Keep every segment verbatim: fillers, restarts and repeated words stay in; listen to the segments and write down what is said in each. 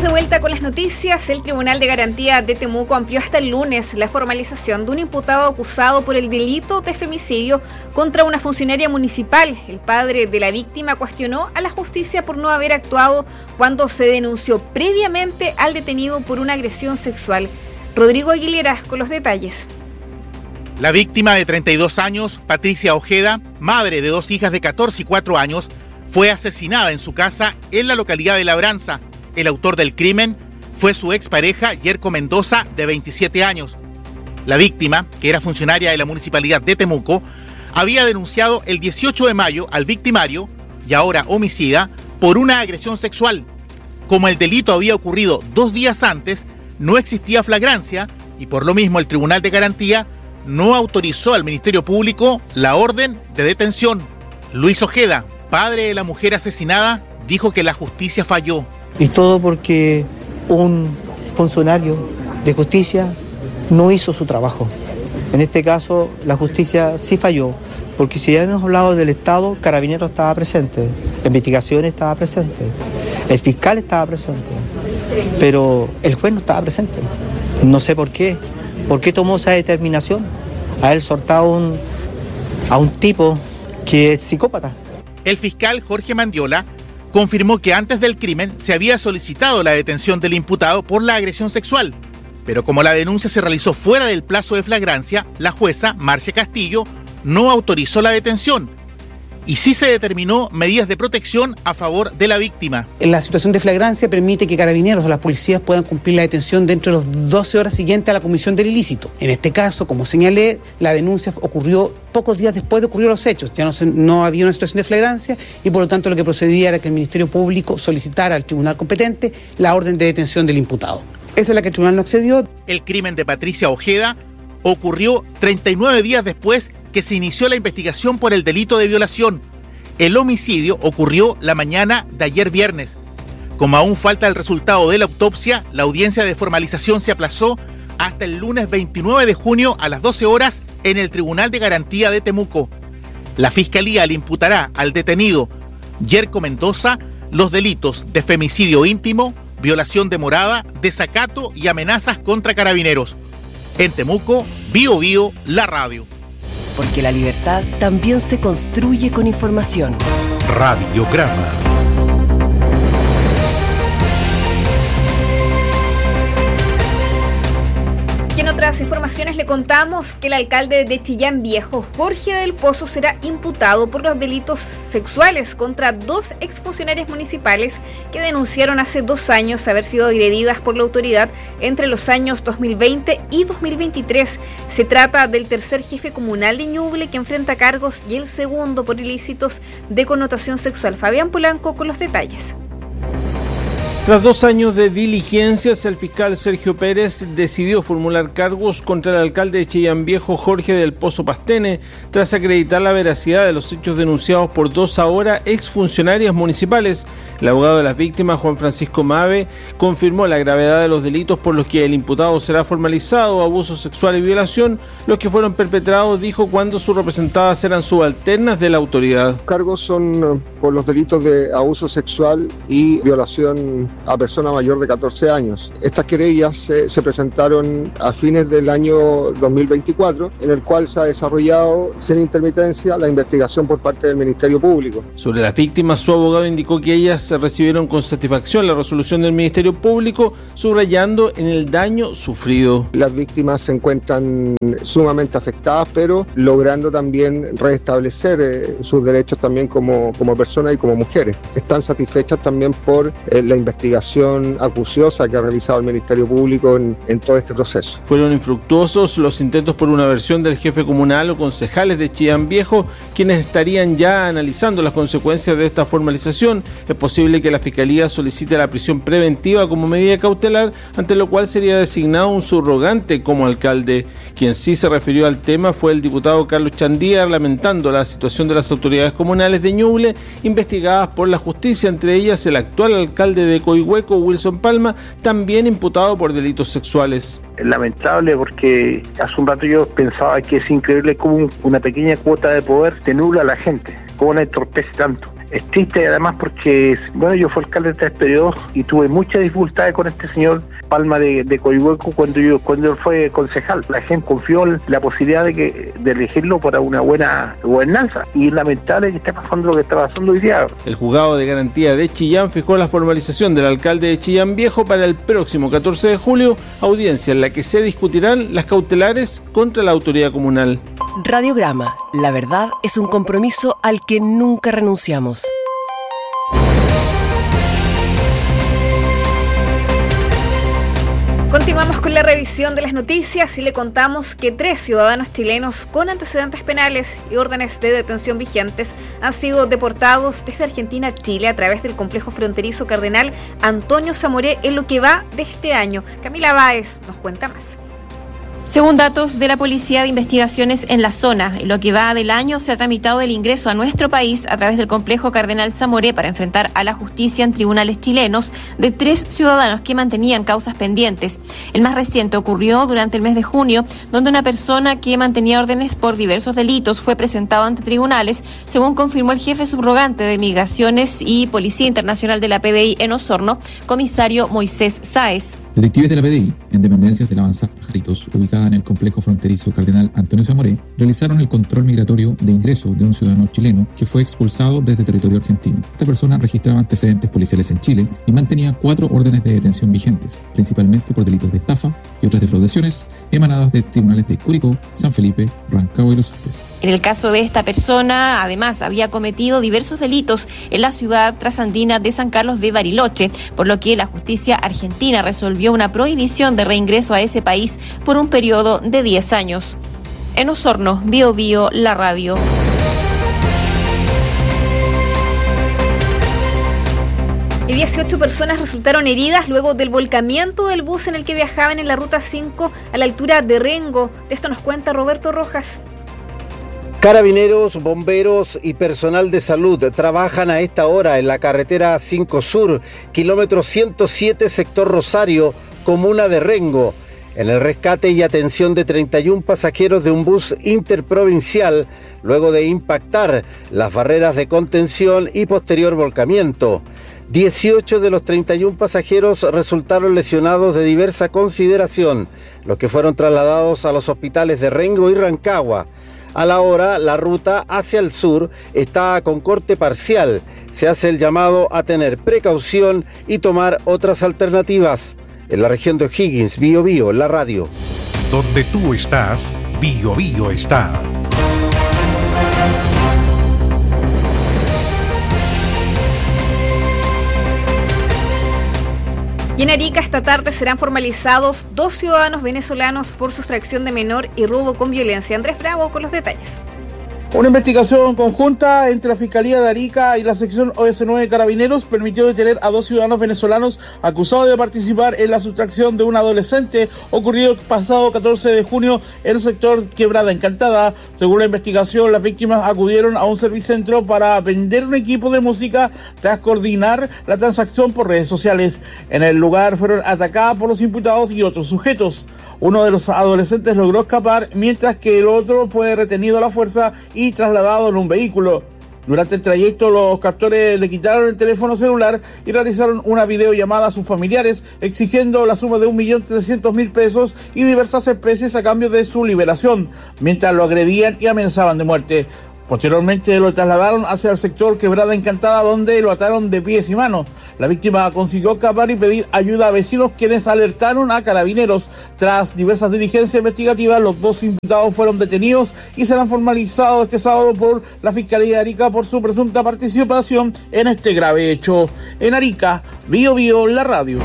de vuelta con las noticias. El Tribunal de Garantía de Temuco amplió hasta el lunes la formalización de un imputado acusado por el delito de femicidio contra una funcionaria municipal. El padre de la víctima cuestionó a la justicia por no haber actuado cuando se denunció previamente al detenido por una agresión sexual. Rodrigo Aguilera con los detalles. La víctima de treinta y dos años, Patricia Ojeda, madre de dos hijas de catorce y cuatro años, fue asesinada en su casa en la localidad de Labranza. El autor del crimen fue su expareja, Yerko Mendoza, de veintisiete años. La víctima, que era funcionaria de la Municipalidad de Temuco, había denunciado el dieciocho de mayo al victimario, y ahora homicida, por una agresión sexual. Como el delito había ocurrido dos días antes, no existía flagrancia y por lo mismo el Tribunal de Garantía no autorizó al Ministerio Público la orden de detención. Luis Ojeda, padre de la mujer asesinada, dijo que la justicia falló. Y todo porque un funcionario de justicia no hizo su trabajo. En este caso, la justicia sí falló, porque si ya hemos hablado del Estado, Carabineros estaba presente, la investigación estaba presente, el fiscal estaba presente, pero el juez no estaba presente. No sé por qué. ¿Por qué tomó esa determinación? Haber soltado un, a un tipo que es psicópata. El fiscal Jorge Mandiola confirmó que antes del crimen se había solicitado la detención del imputado por la agresión sexual, pero como la denuncia se realizó fuera del plazo de flagrancia, la jueza, Marcia Castillo, no autorizó la detención y sí se determinó medidas de protección a favor de la víctima. La situación de flagrancia permite que Carabineros o las policías puedan cumplir la detención dentro de las doce horas siguientes a la comisión del ilícito. En este caso, como señalé, la denuncia ocurrió pocos días después de ocurrir los hechos. Ya no, se, no había una situación de flagrancia y por lo tanto lo que procedía era que el Ministerio Público solicitara al tribunal competente la orden de detención del imputado. Esa es la que el tribunal no accedió. El crimen de Patricia Ojeda ocurrió treinta y nueve días después que se inició la investigación por el delito de violación. El homicidio ocurrió la mañana de ayer viernes. Como aún falta el resultado de la autopsia, la audiencia de formalización se aplazó hasta el lunes veintinueve de junio a las doce horas en el Tribunal de Garantía de Temuco. La Fiscalía le imputará al detenido Yerko Mendoza los delitos de femicidio íntimo, violación de morada, desacato y amenazas contra Carabineros. En Temuco, Bío Bío, la radio. Porque la libertad también se construye con información. Radiograma. Y en otras informaciones le contamos que el alcalde de Chillán Viejo, Jorge del Pozo, será imputado por los delitos sexuales contra dos exfuncionarias municipales que denunciaron hace dos años haber sido agredidas por la autoridad entre los años dos mil veinte y dos mil veintitrés. Se trata del tercer jefe comunal de Ñuble que enfrenta cargos y el segundo por ilícitos de connotación sexual. Fabián Polanco con los detalles. Tras dos años de diligencias, el fiscal Sergio Pérez decidió formular cargos contra el alcalde de Chillán Viejo, Jorge del Pozo Pastene, tras acreditar la veracidad de los hechos denunciados por dos ahora exfuncionarias municipales. El abogado de las víctimas, Juan Francisco Mave, confirmó la gravedad de los delitos por los que el imputado será formalizado: abuso sexual y violación, los que fueron perpetrados, dijo, cuando sus representadas eran subalternas de la autoridad. Los cargos son por los delitos de abuso sexual y violación a persona mayor de catorce años. Estas querellas se, se presentaron a fines del año dos mil veinticuatro, en el cual se ha desarrollado sin intermitencia la investigación por parte del Ministerio Público. Sobre las víctimas, su abogado indicó que ellas recibieron con satisfacción la resolución del Ministerio Público, subrayando en el daño sufrido. Las víctimas se encuentran sumamente afectadas, pero logrando también restablecer eh, sus derechos también como, como personas y como mujeres. Están satisfechas también por eh, la investigación acuciosa que ha realizado el Ministerio Público en, en todo este proceso. Fueron infructuosos los intentos por una versión del jefe comunal o concejales de Chillán Viejo, quienes estarían ya analizando las consecuencias de esta formalización. Es posible que la Fiscalía solicite la prisión preventiva como medida cautelar, ante lo cual sería designado un subrogante como alcalde. Quien sí se refirió al tema fue el diputado Carlos Chandíar, lamentando la situación de las autoridades comunales de Ñuble, investigadas por la justicia, entre ellas el actual alcalde de Coihueco, Wilson Palma, también imputado por delitos sexuales. Es lamentable porque hace un rato yo pensaba que es increíble cómo una pequeña cuota de poder te nubla a la gente, cómo la entorpece tanto. Es triste además porque, bueno, yo fui alcalde de tres periodos y tuve muchas dificultades con este señor Palma de, de Coihueco cuando yo cuando él fue concejal. La gente confió en la posibilidad de que de elegirlo para una buena gobernanza y es lamentable que esté pasando lo que está pasando hoy día. El juzgado de garantía de Chillán fijó la formalización del alcalde de Chillán Viejo para el próximo catorce de julio, audiencia en la que se discutirán las cautelares contra la autoridad comunal. Radiograma, la verdad es un compromiso al que nunca renunciamos. Continuamos con la revisión de las noticias y le contamos que tres ciudadanos chilenos con antecedentes penales y órdenes de detención vigentes han sido deportados desde Argentina a Chile a través del complejo fronterizo Cardenal Antonio Zamoré en lo que va de este año. Camila Báez nos cuenta más. Según datos de la Policía de Investigaciones en la zona, en lo que va del año se ha tramitado el ingreso a nuestro país a través del complejo Cardenal Zamoré para enfrentar a la justicia en tribunales chilenos de tres ciudadanos que mantenían causas pendientes. El más reciente ocurrió durante el mes de junio, donde una persona que mantenía órdenes por diversos delitos fue presentado ante tribunales, según confirmó el jefe subrogante de Migraciones y Policía Internacional de la P D I en Osorno, comisario Moisés Sáez. Detectives de la P D I, en dependencias de la Avanzada Pajaritos, ubicada en el complejo fronterizo Cardenal Antonio Zamoré, realizaron el control migratorio de ingreso de un ciudadano chileno que fue expulsado desde territorio argentino. Esta persona registraba antecedentes policiales en Chile y mantenía cuatro órdenes de detención vigentes, principalmente por delitos de estafa y otras defraudaciones emanadas de tribunales de Curicó, San Felipe, Rancagua y Los Andes. En el caso de esta persona, además, había cometido diversos delitos en la ciudad trasandina de San Carlos de Bariloche, por lo que la justicia argentina resolvió una prohibición de reingreso a ese país por un periodo de diez años. En Osorno, Bio Bio, la radio. Y dieciocho personas resultaron heridas luego del volcamiento del bus en el que viajaban en la ruta cinco a la altura de Rengo. De esto nos cuenta Roberto Rojas. Carabineros, bomberos y personal de salud trabajan a esta hora en la carretera cinco Sur, kilómetro ciento siete, sector Rosario, comuna de Rengo, en el rescate y atención de treinta y uno pasajeros de un bus interprovincial, luego de impactar las barreras de contención y posterior volcamiento. dieciocho de los treinta y uno pasajeros resultaron lesionados de diversa consideración, los que fueron trasladados a los hospitales de Rengo y Rancagua. A la hora, la ruta hacia el sur está con corte parcial. Se hace el llamado a tener precaución y tomar otras alternativas. En la región de O'Higgins, Bio Bio, la radio. Donde tú estás, Bio Bio está. Y en Arica esta tarde serán formalizados dos ciudadanos venezolanos por sustracción de menor y robo con violencia. Andrés Bravo con los detalles. Una investigación conjunta entre la Fiscalía de Arica y la sección O S nueve de Carabineros permitió detener a dos ciudadanos venezolanos acusados de participar en la sustracción de un adolescente ocurrido el pasado catorce de junio en el sector Quebrada Encantada. Según la investigación, las víctimas acudieron a un servicentro para vender un equipo de música tras coordinar la transacción por redes sociales. En el lugar fueron atacadas por los imputados y otros sujetos. Uno de los adolescentes logró escapar, mientras que el otro fue retenido a la fuerza y trasladado en un vehículo. Durante el trayecto, los captores le quitaron el teléfono celular y realizaron una videollamada a sus familiares, exigiendo la suma de un millón trescientos mil pesos y diversas especies a cambio de su liberación, mientras lo agredían y amenazaban de muerte. Posteriormente lo trasladaron hacia el sector Quebrada Encantada, donde lo ataron de pies y manos. La víctima consiguió escapar y pedir ayuda a vecinos, quienes alertaron a Carabineros. Tras diversas diligencias investigativas, los dos imputados fueron detenidos y serán formalizados este sábado por la Fiscalía de Arica por su presunta participación en este grave hecho. En Arica, Bio Bio, la radio.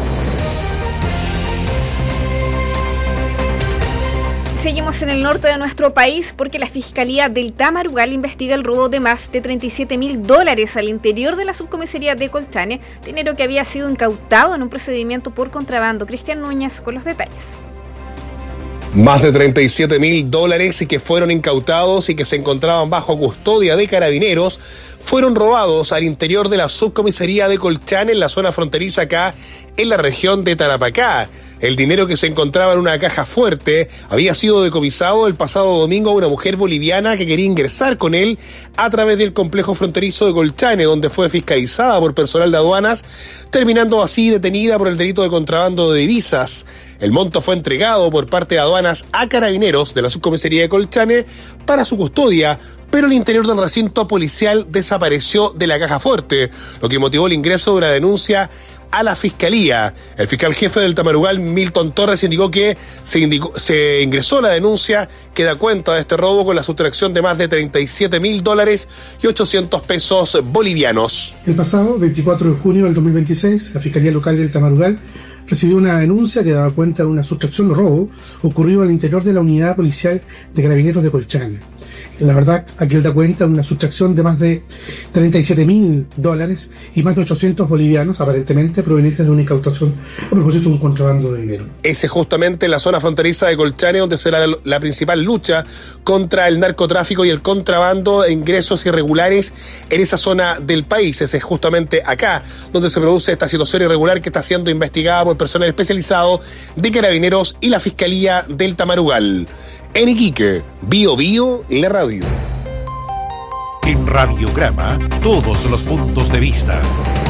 Seguimos en el norte de nuestro país porque la Fiscalía del Tamarugal investiga el robo de más de treinta y siete mil dólares al interior de la subcomisaría de Colchane, dinero que había sido incautado en un procedimiento por contrabando. Cristian Núñez con los detalles. Más de treinta y siete mil dólares que fueron incautados y que se encontraban bajo custodia de Carabineros fueron robados al interior de la subcomisaría de Colchane en la zona fronteriza acá en la región de Tarapacá. El dinero que se encontraba en una caja fuerte había sido decomisado el pasado domingo a una mujer boliviana que quería ingresar con él a través del complejo fronterizo de Colchane, donde fue fiscalizada por personal de aduanas, terminando así detenida por el delito de contrabando de divisas. El monto fue entregado por parte de aduanas a carabineros de la subcomisaría de Colchane para su custodia, pero el interior del recinto policial desapareció de la caja fuerte, lo que motivó el ingreso de una denuncia a la Fiscalía. El fiscal jefe del Tamarugal, Milton Torres, indicó que se, indicó, se ingresó la denuncia que da cuenta de este robo con la sustracción de más de treinta y siete mil dólares y ochocientos pesos bolivianos. El pasado veinticuatro de junio del dos mil veintiséis, la Fiscalía Local del Tamarugal recibió una denuncia que daba cuenta de una sustracción o robo ocurrido al interior de la unidad policial de Carabineros de Colchane. La verdad, aquí él da cuenta de una sustracción de más de treinta y siete mil dólares y más de ochocientos bolivianos, aparentemente provenientes de una incautación a propósito de un contrabando de dinero. Ese es justamente la zona fronteriza de Colchane, donde será la, la principal lucha contra el narcotráfico y el contrabando de ingresos irregulares en esa zona del país. Ese es justamente acá donde se produce esta situación irregular que está siendo investigada por personal especializado de Carabineros y la Fiscalía del Tamarugal. En Iquique, Bio Bio, la radio. En Radiograma, todos los puntos de vista.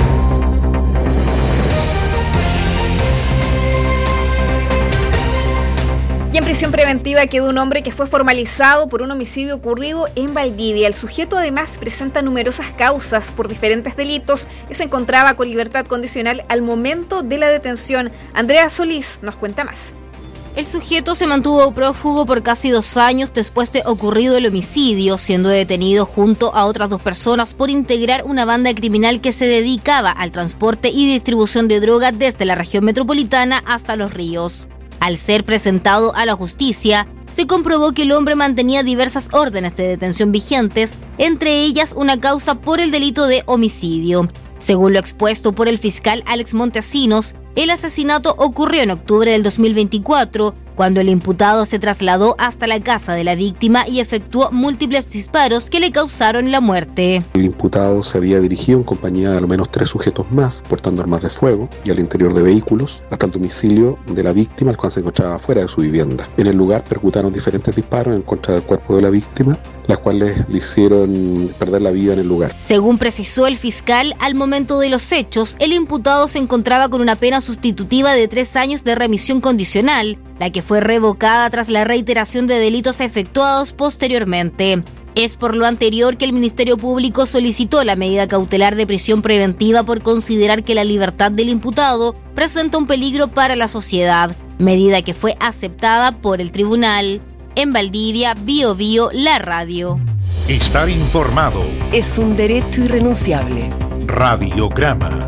Y en prisión preventiva quedó un hombre que fue formalizado por un homicidio ocurrido en Valdivia. El sujeto además presenta numerosas causas por diferentes delitos y se encontraba con libertad condicional al momento de la detención. Andrea Solís nos cuenta más. El sujeto se mantuvo prófugo por casi dos años después de ocurrido el homicidio, siendo detenido junto a otras dos personas por integrar una banda criminal que se dedicaba al transporte y distribución de droga desde la región metropolitana hasta Los Ríos. Al ser presentado a la justicia, se comprobó que el hombre mantenía diversas órdenes de detención vigentes, entre ellas una causa por el delito de homicidio. Según lo expuesto por el fiscal Alex Montesinos, el asesinato ocurrió en octubre del dos mil veinticuatro, cuando el imputado se trasladó hasta la casa de la víctima y efectuó múltiples disparos que le causaron la muerte. El imputado se había dirigido en compañía de al menos tres sujetos más, portando armas de fuego y al interior de vehículos, hasta el domicilio de la víctima, el cual se encontraba fuera de su vivienda. En el lugar percutaron diferentes disparos en contra del cuerpo de la víctima, las cuales le hicieron perder la vida en el lugar. Según precisó el fiscal, al momento de los hechos, el imputado se encontraba con una pena sustitutiva de tres años de remisión condicional, la que fue revocada tras la reiteración de delitos efectuados posteriormente. Es por lo anterior que el Ministerio Público solicitó la medida cautelar de prisión preventiva por considerar que la libertad del imputado presenta un peligro para la sociedad, medida que fue aceptada por el tribunal. En Valdivia, Bio Bio, la radio. Estar informado es un derecho irrenunciable. Radiograma.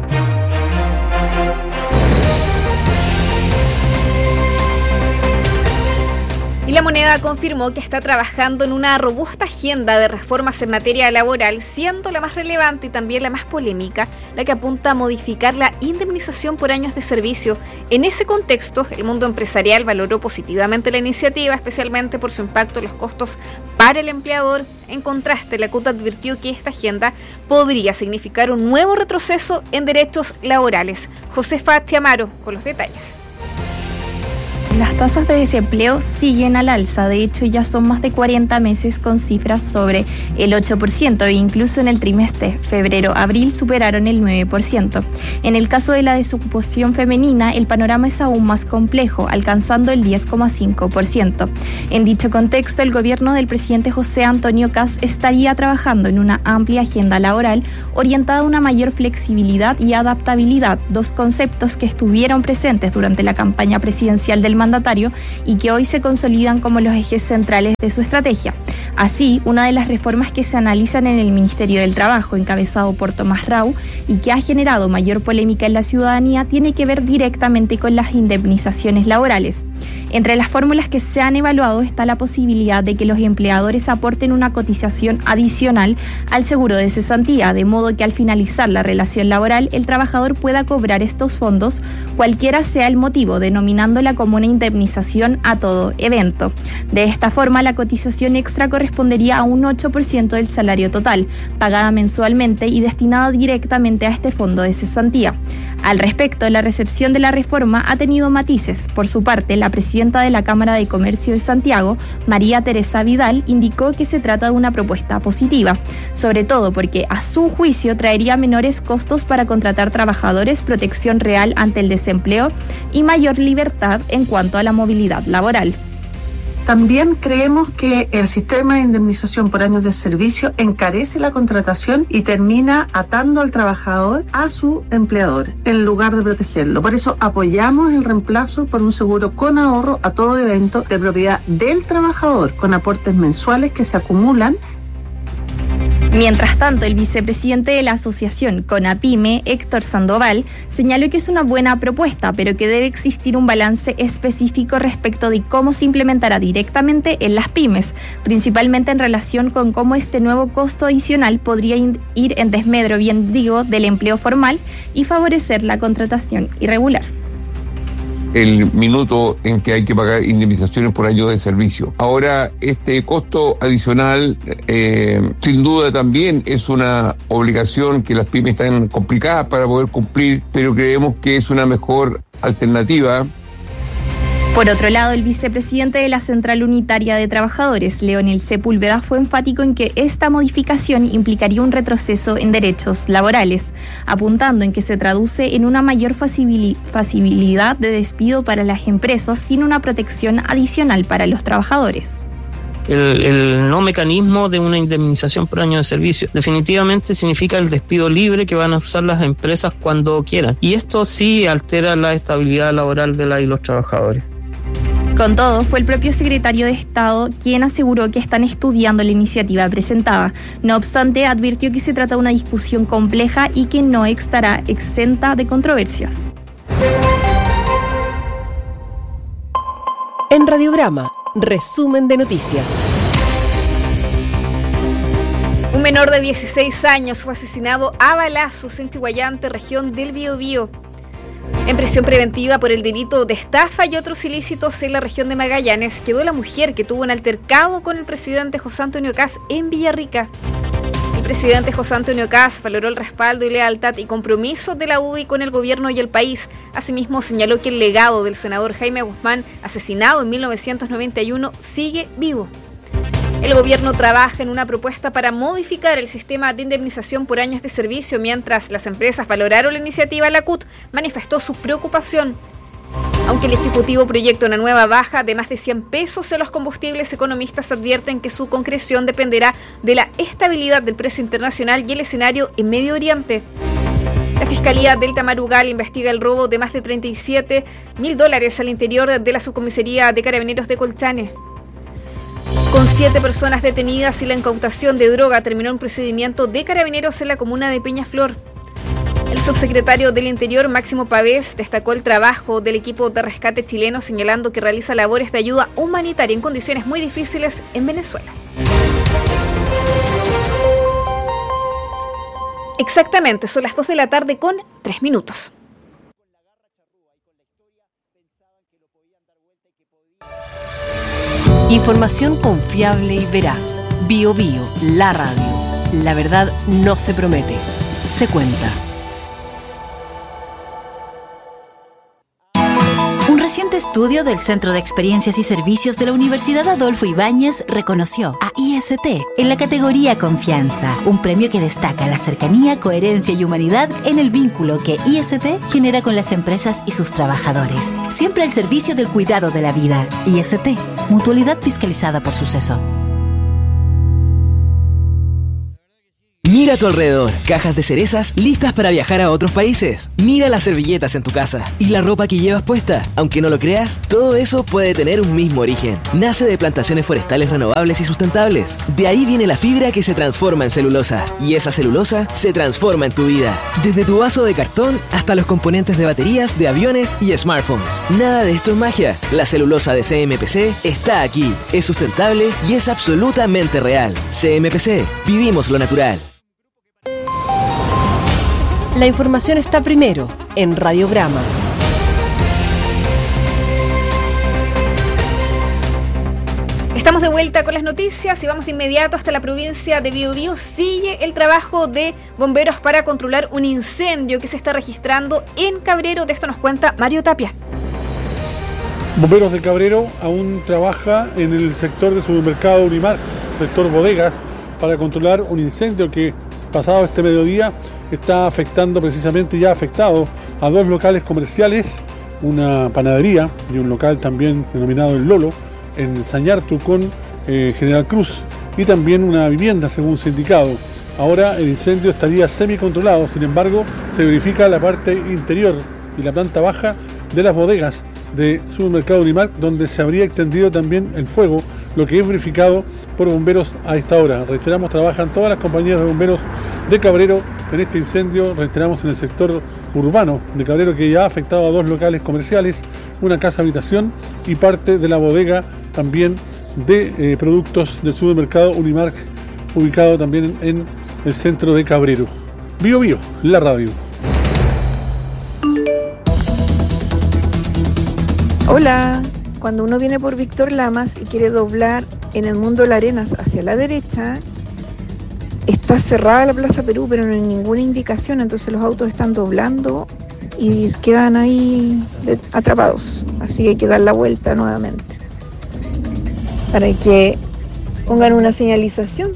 Y la Moneda confirmó que está trabajando en una robusta agenda de reformas en materia laboral, siendo la más relevante y también la más polémica, la que apunta a modificar la indemnización por años de servicio. En ese contexto, el mundo empresarial valoró positivamente la iniciativa, especialmente por su impacto en los costos para el empleador. En contraste, la C U T advirtió que esta agenda podría significar un nuevo retroceso en derechos laborales. Josefa Tiamaro con los detalles. Las tasas de desempleo siguen al alza, de hecho ya son más de cuarenta meses con cifras sobre el ocho por ciento e incluso en el trimestre febrero-abril superaron el nueve por ciento. En el caso de la desocupación femenina, el panorama es aún más complejo, alcanzando el diez coma cinco por ciento. En dicho contexto, el gobierno del presidente José Antonio Kast estaría trabajando en una amplia agenda laboral orientada a una mayor flexibilidad y adaptabilidad, dos conceptos que estuvieron presentes durante la campaña presidencial del mandatario y que hoy se consolidan como los ejes centrales de su estrategia. Así, una de las reformas que se analizan en el Ministerio del Trabajo, encabezado por Tomás Rau, y que ha generado mayor polémica en la ciudadanía, tiene que ver directamente con las indemnizaciones laborales. Entre las fórmulas que se han evaluado está la posibilidad de que los empleadores aporten una cotización adicional al seguro de cesantía, de modo que al finalizar la relación laboral, el trabajador pueda cobrar estos fondos, cualquiera sea el motivo, denominándola como una indemnización a todo evento. De esta forma, la cotización extra correspondería a un ocho por ciento del salario total, pagada mensualmente y destinada directamente a este fondo de cesantía. Al respecto, la recepción de la reforma ha tenido matices. Por su parte, la presidenta de la Cámara de Comercio de Santiago, María Teresa Vidal, indicó que se trata de una propuesta positiva, sobre todo porque a su juicio traería menores costos para contratar trabajadores, protección real ante el desempleo y mayor libertad en cuanto a la movilidad laboral. También creemos que el sistema de indemnización por años de servicio encarece la contratación y termina atando al trabajador a su empleador en lugar de protegerlo. Por eso apoyamos el reemplazo por un seguro con ahorro a todo evento de propiedad del trabajador, con aportes mensuales que se acumulan. Mientras tanto, el vicepresidente de la asociación CONAPYME, Héctor Sandoval, señaló que es una buena propuesta, pero que debe existir un balance específico respecto de cómo se implementará directamente en las pymes, principalmente en relación con cómo este nuevo costo adicional podría ir en desmedro, bien digo, del empleo formal y favorecer la contratación irregular. El minuto en que hay que pagar indemnizaciones por años de servicio. Ahora, este costo adicional, eh, sin duda también es una obligación que las pymes están complicadas para poder cumplir, pero creemos que es una mejor alternativa. Por otro lado, el vicepresidente de la Central Unitaria de Trabajadores, Leonel Sepúlveda, fue enfático en que esta modificación implicaría un retroceso en derechos laborales, apuntando en que se traduce en una mayor facilidad de despido para las empresas sin una protección adicional para los trabajadores. El, el no mecanismo de una indemnización por año de servicio definitivamente significa el despido libre que van a usar las empresas cuando quieran, y esto sí altera la estabilidad laboral de la y los trabajadores. Con todo, fue el propio secretario de Estado quien aseguró que están estudiando la iniciativa presentada. No obstante, advirtió que se trata de una discusión compleja y que no estará exenta de controversias. En Radiograma, resumen de noticias. Un menor de dieciséis años fue asesinado a balazos en Chihuayante, región del Biobío. En prisión preventiva por el delito de estafa y otros ilícitos en la región de Magallanes quedó la mujer que tuvo un altercado con el presidente José Antonio Kast en Villarrica. El presidente José Antonio Kast valoró el respaldo y lealtad y compromiso de la U D I con el gobierno y el país. Asimismo, señaló que el legado del senador Jaime Guzmán, asesinado en mil novecientos noventa y uno, sigue vivo. El gobierno trabaja en una propuesta para modificar el sistema de indemnización por años de servicio. Mientras las empresas valoraron la iniciativa, la C U T manifestó su preocupación. Aunque el Ejecutivo proyecta una nueva baja de más de cien pesos en los combustibles, economistas advierten que su concreción dependerá de la estabilidad del precio internacional y el escenario en Medio Oriente. La Fiscalía del Tamarugal investiga el robo de más de treinta y siete mil dólares al interior de la subcomisaría de Carabineros de Colchane. Con siete personas detenidas y la incautación de droga, terminó un procedimiento de Carabineros en la comuna de Peñaflor. El subsecretario del Interior, Máximo Pavés, destacó el trabajo del equipo de rescate chileno, señalando que realiza labores de ayuda humanitaria en condiciones muy difíciles en Venezuela. Exactamente, son las dos de la tarde con tres minutos. Información confiable y veraz. Bio Bio, la radio. La verdad no se promete, se cuenta. Un reciente estudio del Centro de Experiencias y Servicios de la Universidad Adolfo Ibáñez reconoció a I S T en la categoría Confianza, un premio que destaca la cercanía, coherencia y humanidad en el vínculo que I S T genera con las empresas y sus trabajadores. Siempre al servicio del cuidado de la vida. I S T, mutualidad fiscalizada por Suceso. Mira a tu alrededor, cajas de cerezas listas para viajar a otros países. Mira las servilletas en tu casa y la ropa que llevas puesta. Aunque no lo creas, todo eso puede tener un mismo origen. Nace de plantaciones forestales renovables y sustentables. De ahí viene la fibra que se transforma en celulosa. Y esa celulosa se transforma en tu vida. Desde tu vaso de cartón hasta los componentes de baterías, de aviones y smartphones. Nada de esto es magia. La celulosa de C M P C está aquí. Es sustentable y es absolutamente real. C M P C, vivimos lo natural. La información está primero en Radiograma. Estamos de vuelta con las noticias y vamos de inmediato hasta la provincia de Biobío. Sigue el trabajo de bomberos para controlar un incendio que se está registrando en Cabrero. De esto nos cuenta Mario Tapia. Bomberos de Cabrero aún trabaja en el sector de supermercado Unimark, sector bodegas, para controlar un incendio que pasado este mediodía está afectando precisamente, ya afectado a dos locales comerciales, una panadería y un local también denominado El Lolo, en Sañartu con eh, General Cruz, y también una vivienda según sindicado. Ahora el incendio estaría semicontrolado, sin embargo se verifica la parte interior y la planta baja de las bodegas de supermercado Unimark, donde se habría extendido también el fuego, lo que es verificado por bomberos a esta hora. Reiteramos, trabajan todas las compañías de bomberos de Cabrero en este incendio, reiteramos, en el sector urbano de Cabrero, que ya ha afectado a dos locales comerciales, una casa habitación y parte de la bodega también de eh, productos del supermercado Unimark, ubicado también en el centro de Cabrero. Bio Bio, la radio. Hola, cuando uno viene por Víctor Lamas y quiere doblar en Edmundo Las Arenas hacia la derecha, está cerrada la Plaza Perú, pero no hay ninguna indicación, entonces los autos están doblando y quedan ahí de, atrapados, así que hay que dar la vuelta nuevamente para que pongan una señalización.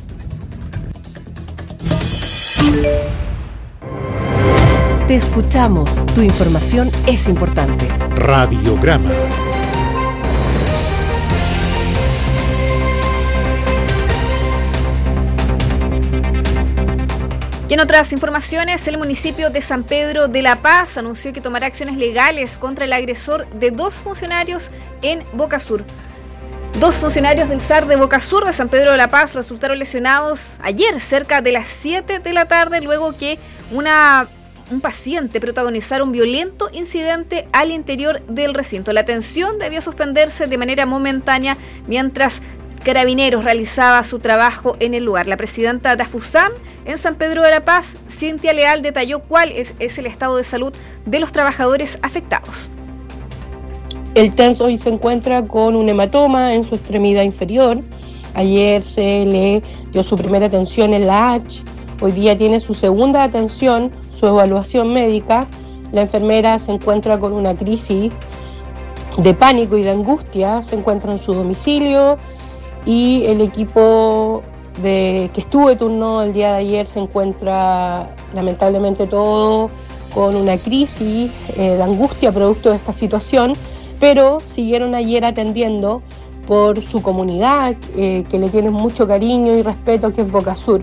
Te escuchamos, tu información es importante. Radiograma. Y en otras informaciones, el municipio de San Pedro de la Paz anunció que tomará acciones legales contra el agresor de dos funcionarios en Boca Sur. Dos funcionarios del S A R de Boca Sur de San Pedro de la Paz resultaron lesionados ayer cerca de las siete de la tarde, luego que una, un paciente protagonizara un violento incidente al interior del recinto. La atención debió suspenderse de manera momentánea mientras Carabineros realizaba su trabajo en el lugar. La presidenta de AFUSAM en San Pedro de la Paz, Cintia Leal, detalló cuál es, es el estado de salud de los trabajadores afectados. El T E N S hoy se encuentra con un hematoma en su extremidad inferior. Ayer se le dio su primera atención en la H. Hoy día tiene su segunda atención, su evaluación médica. La enfermera se encuentra con una crisis de pánico y de angustia. Se encuentra en su domicilio y el equipo de, que estuvo de turno el día de ayer se encuentra lamentablemente todo con una crisis eh, de angustia producto de esta situación, pero siguieron ayer atendiendo por su comunidad, eh, que le tienen mucho cariño y respeto, que es Boca Sur.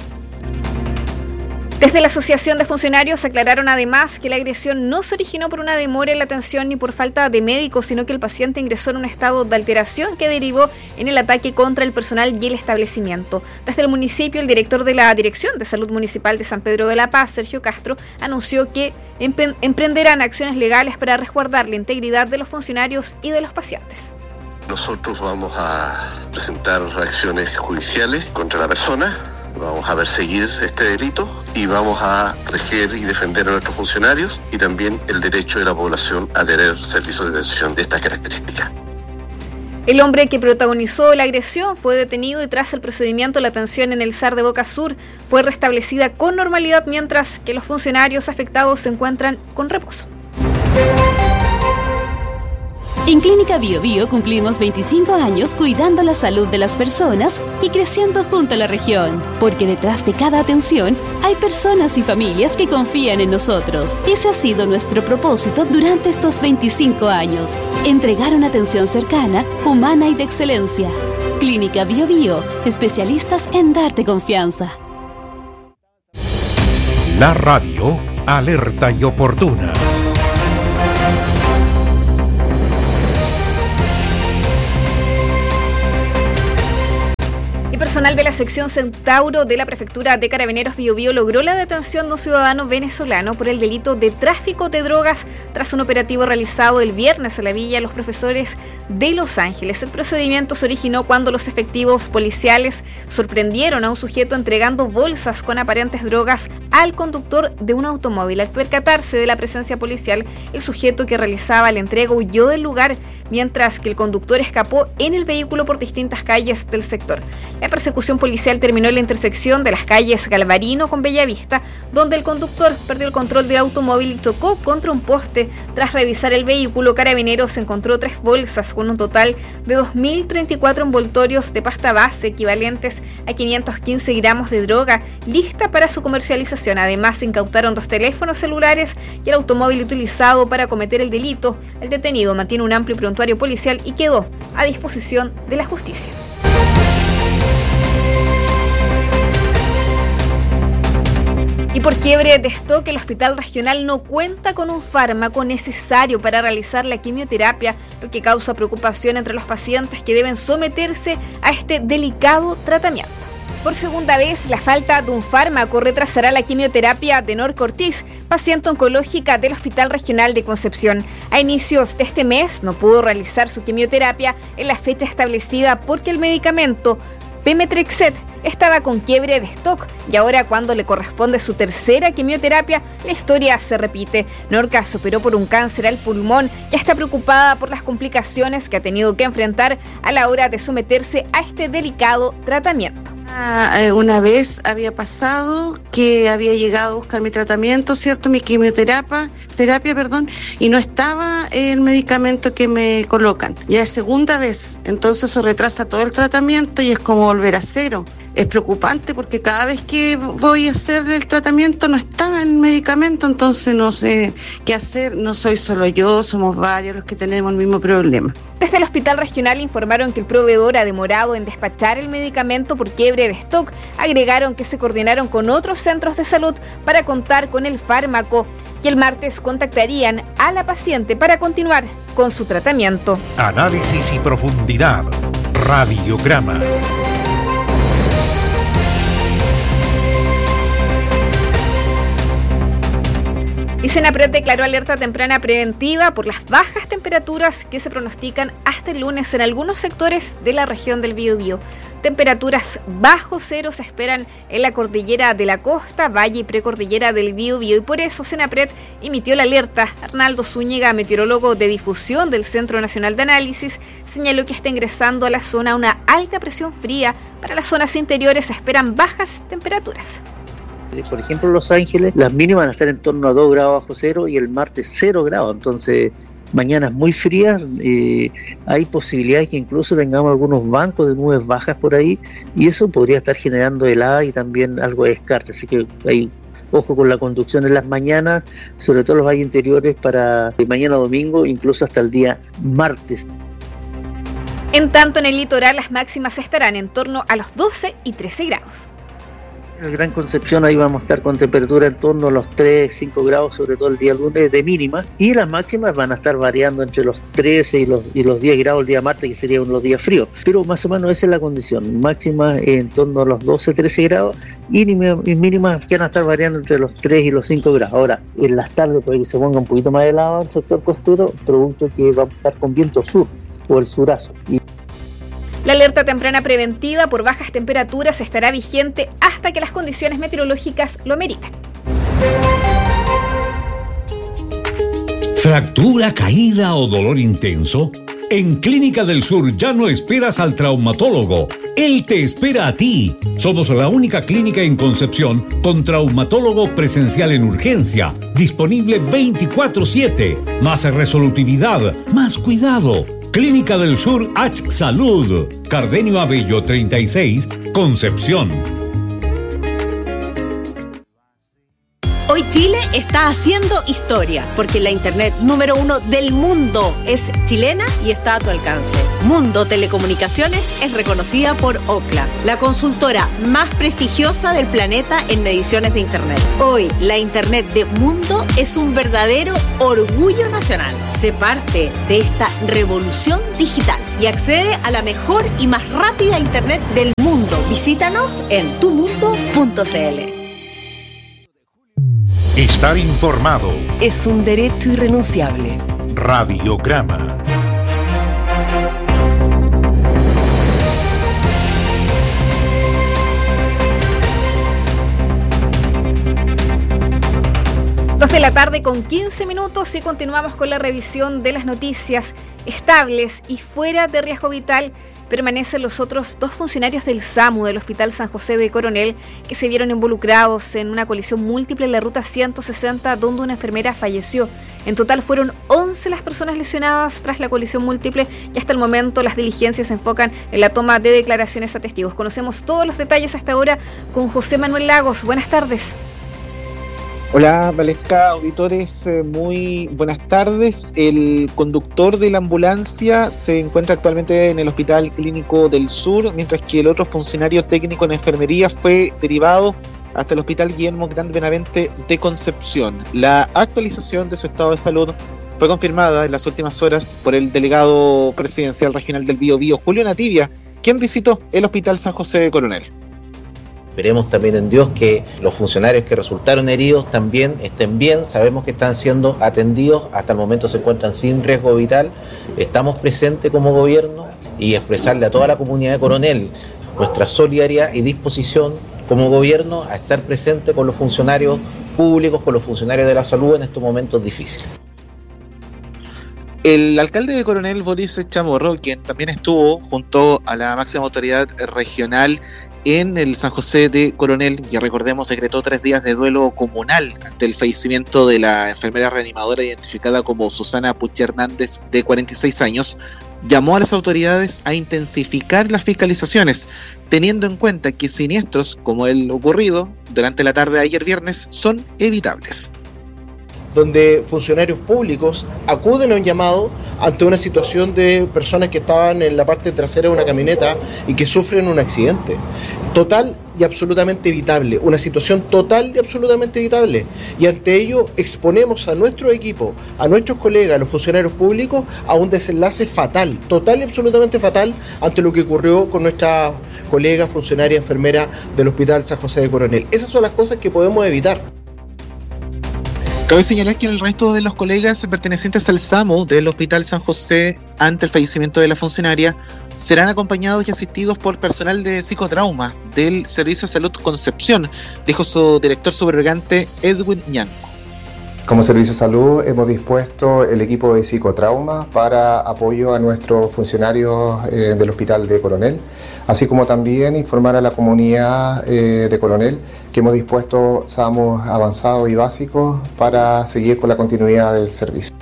Desde la Asociación de Funcionarios aclararon además que la agresión no se originó por una demora en la atención ni por falta de médicos, sino que el paciente ingresó en un estado de alteración que derivó en el ataque contra el personal y el establecimiento. Desde el municipio, el director de la Dirección de Salud Municipal de San Pedro de la Paz, Sergio Castro, anunció que emprenderán acciones legales para resguardar la integridad de los funcionarios y de los pacientes. Nosotros vamos a presentar acciones judiciales contra la persona. Vamos a perseguir este delito y vamos a proteger y defender a nuestros funcionarios y también el derecho de la población a tener servicios de atención de estas características. El hombre que protagonizó la agresión fue detenido y tras el procedimiento la atención en el S A R de Boca Sur fue restablecida con normalidad, mientras que los funcionarios afectados se encuentran con reposo. En Clínica Bio Bio cumplimos veinticinco años cuidando la salud de las personas y creciendo junto a la región. Porque detrás de cada atención hay personas y familias que confían en nosotros. Ese ha sido nuestro propósito durante estos veinticinco años. Entregar una atención cercana, humana y de excelencia. Clínica Bio Bio, especialistas en darte confianza. La radio, alerta y oportuna. Personal de la sección Centauro de la Prefectura de Carabineros Biobío logró la detención de un ciudadano venezolano por el delito de tráfico de drogas tras un operativo realizado el viernes en la Villa Los Profesores de Los Ángeles. El procedimiento se originó cuando los efectivos policiales sorprendieron a un sujeto entregando bolsas con aparentes drogas al conductor de un automóvil. Al percatarse de la presencia policial, el sujeto que realizaba la entrega huyó del lugar, mientras que el conductor escapó en el vehículo por distintas calles del sector. La persecución policial terminó en la intersección de las calles Galvarino con Bellavista, donde el conductor perdió el control del automóvil y chocó contra un poste. Tras revisar el vehículo, Carabineros encontró tres bolsas con un total de dos mil treinta y cuatro envoltorios de pasta base equivalentes a quinientos quince gramos de droga lista para su comercialización. Además, se incautaron dos teléfonos celulares y el automóvil utilizado para cometer el delito. El detenido mantiene un amplio prontuario policial y quedó a disposición de la justicia. Y por quiebre de stock, el Hospital Regional no cuenta con un fármaco necesario para realizar la quimioterapia, lo que causa preocupación entre los pacientes que deben someterse a este delicado tratamiento. Por segunda vez, la falta de un fármaco retrasará la quimioterapia de Norca Ortiz, paciente oncológica del Hospital Regional de Concepción. A inicios de este mes no pudo realizar su quimioterapia en la fecha establecida porque el medicamento Pemetrexed estaba con quiebre de stock y ahora, cuando le corresponde su tercera quimioterapia, la historia se repite. Norca se operó por un cáncer al pulmón y está preocupada por las complicaciones que ha tenido que enfrentar a la hora de someterse a este delicado tratamiento. Una vez había pasado que había llegado a buscar mi tratamiento, ¿cierto? Mi quimioterapia, terapia, perdón, y no estaba el medicamento que me colocan. Ya es segunda vez, entonces eso retrasa todo el tratamiento y es como volver a cero. Es preocupante porque cada vez que voy a hacer el tratamiento no estaba el medicamento, entonces no sé qué hacer. No soy solo yo, somos varios los que tenemos el mismo problema. Desde el Hospital Regional informaron que el proveedor ha demorado en despachar el medicamento por quiebre de stock. Agregaron que se coordinaron con otros centros de salud para contar con el fármaco, que el martes contactarían a la paciente para continuar con su tratamiento. Análisis y profundidad. Radiograma. Y Senapred declaró alerta temprana preventiva por las bajas temperaturas que se pronostican hasta el lunes en algunos sectores de la región del Biobío. Temperaturas bajo cero se esperan en la cordillera de la costa, valle y precordillera del Biobío, y por eso Senapred emitió la alerta. Arnaldo Zúñiga, meteorólogo de difusión del Centro Nacional de Análisis, señaló que está ingresando a la zona una alta presión fría. Para las zonas interiores se esperan bajas temperaturas. Por ejemplo, en Los Ángeles, las mínimas van a estar en torno a dos grados bajo cero y el martes cero grados. Entonces, mañanas muy frías, eh, hay posibilidades que incluso tengamos algunos bancos de nubes bajas por ahí, y eso podría estar generando helada y también algo de escarcha. Así que hay ojo con la conducción en las mañanas, sobre todo los valles interiores, para mañana domingo, incluso hasta el día martes. En tanto, en el litoral las máximas estarán en torno a los doce y trece grados. En el Gran Concepción ahí vamos a estar con temperatura en torno a los tres, cinco grados, sobre todo el día lunes de mínima, y las máximas van a estar variando entre los trece y los, y los diez grados el día martes, que serían los días fríos, pero más o menos esa es la condición, máximas en torno a los doce, trece grados y mínimas que van a estar variando entre los tres y los cinco grados. Ahora, en las tardes puede que se ponga un poquito más helado el sector costero, producto que vamos a estar con viento sur o el surazo. Y la alerta temprana preventiva por bajas temperaturas estará vigente hasta que las condiciones meteorológicas lo meriten. ¿Fractura, caída o dolor intenso? En Clínica del Sur ya no esperas al traumatólogo. Él te espera a ti. Somos la única clínica en Concepción con traumatólogo presencial en urgencia, disponible veinticuatro siete. Más resolutividad, más cuidado. Clínica del Sur H Salud, Cardenio Abello treinta y seis, Concepción. Hoy Chile está haciendo historia, porque la internet número uno del mundo es chilena y está a tu alcance. Mundo Telecomunicaciones es reconocida por Ookla, la consultora más prestigiosa del planeta en mediciones de internet. Hoy, la internet de Mundo es un verdadero orgullo nacional. Sé parte de esta revolución digital y accede a la mejor y más rápida internet del mundo. Visítanos en tu mundo punto c l. Estar informado es un derecho irrenunciable. Radiograma. Dos de la tarde con quince minutos y continuamos con la revisión de las noticias. Estables y fuera de riesgo vital permanecen los otros dos funcionarios del SAMU del Hospital San José de Coronel que se vieron involucrados en una colisión múltiple en la ruta ciento sesenta donde una enfermera falleció. En total fueron once las personas lesionadas tras la colisión múltiple y hasta el momento las diligencias se enfocan en la toma de declaraciones a testigos. Conocemos todos los detalles hasta ahora con José Manuel Lagos. Buenas tardes. Hola Valesca, auditores, eh, muy buenas tardes. El conductor de la ambulancia se encuentra actualmente en el Hospital Clínico del Sur, mientras que el otro funcionario técnico en enfermería fue derivado hasta el Hospital Guillermo Grande Benavente de Concepción. La actualización de su estado de salud fue confirmada en las últimas horas por el delegado presidencial regional del Biobío, Julio Nativia, quien visitó el Hospital San José de Coronel. Esperemos también en Dios que los funcionarios que resultaron heridos también estén bien. Sabemos que están siendo atendidos, hasta el momento se encuentran sin riesgo vital. Estamos presentes como gobierno y expresarle a toda la comunidad de Coronel nuestra solidaridad y disposición como gobierno a estar presente con los funcionarios públicos, con los funcionarios de la salud en estos momentos difíciles. El alcalde de Coronel, Boris Chamorro, quien también estuvo junto a la máxima autoridad regional en el San José de Coronel, ya recordemos, decretó tres días de duelo comunal ante el fallecimiento de la enfermera reanimadora identificada como Susana Puchi Hernández, de cuarenta y seis años, llamó a las autoridades a intensificar las fiscalizaciones, teniendo en cuenta que siniestros como el ocurrido durante la tarde de ayer viernes son evitables. Donde funcionarios públicos acuden a un llamado ante una situación de personas que estaban en la parte trasera de una camioneta y que sufren un accidente. Total y absolutamente evitable, una situación total y absolutamente evitable. Y ante ello exponemos a nuestro equipo, a nuestros colegas, a los funcionarios públicos, a un desenlace fatal, total y absolutamente fatal ante lo que ocurrió con nuestra colega funcionaria enfermera del Hospital San José de Coronel. Esas son las cosas que podemos evitar. Cabe señalar que el resto de los colegas pertenecientes al SAMU del Hospital San José ante el fallecimiento de la funcionaria serán acompañados y asistidos por personal de psicotrauma del Servicio de Salud Concepción, dijo su director subrogante Edwin Ñanco. Como Servicio de Salud hemos dispuesto el equipo de psicotrauma para apoyo a nuestros funcionarios eh, del Hospital de Coronel, así como también informar a la comunidad eh, de Coronel que hemos dispuesto SAMUs avanzados y básicos para seguir con la continuidad del servicio.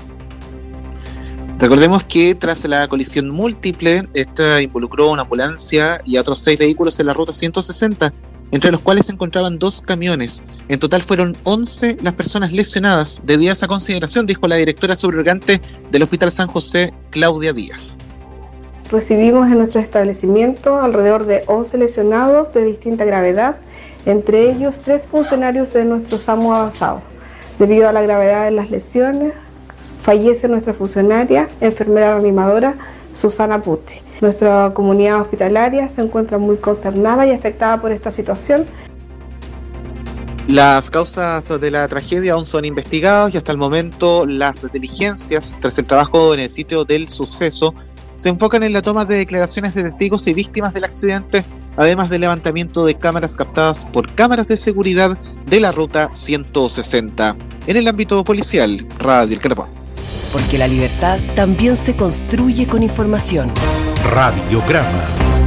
Recordemos que tras la colisión múltiple, esta involucró una ambulancia y a otros seis vehículos en la ruta ciento sesenta, entre los cuales se encontraban dos camiones. En total fueron once las personas lesionadas, debidas a consideración, dijo la directora subrogante del Hospital San José, Claudia Díaz. Recibimos en nuestro establecimiento alrededor de once lesionados de distinta gravedad, entre ellos tres funcionarios de nuestro SAMU avanzado. Debido a la gravedad de las lesiones, fallece nuestra funcionaria, enfermera reanimadora, Susana Puchi. Nuestra comunidad hospitalaria se encuentra muy consternada y afectada por esta situación. Las causas de la tragedia aún son investigadas y hasta el momento las diligencias tras el trabajo en el sitio del suceso se enfocan en la toma de declaraciones de testigos y víctimas del accidente, además del levantamiento de cámaras captadas por cámaras de seguridad de la ruta ciento sesenta. En el ámbito policial, Radio El Carpón. Porque la libertad también se construye con información. Radiograma.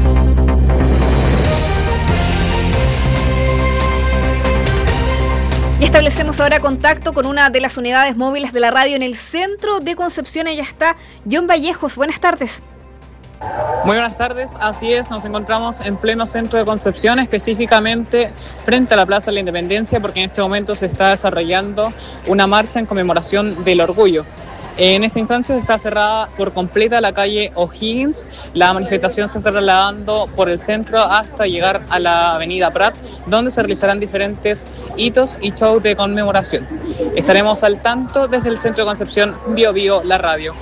Y establecemos ahora contacto con una de las unidades móviles de la radio en el centro de Concepción. Allá está John Vallejos. Buenas tardes. Muy buenas tardes, así es, nos encontramos en pleno centro de Concepción, específicamente frente a la Plaza de la Independencia, porque en este momento se está desarrollando una marcha en conmemoración del orgullo. En esta instancia está cerrada por completa la calle O'Higgins. La manifestación se está trasladando por el centro hasta llegar a la avenida Prat, donde se realizarán diferentes hitos y shows de conmemoración. Estaremos al tanto desde el centro de Concepción, Bio Bio, la radio.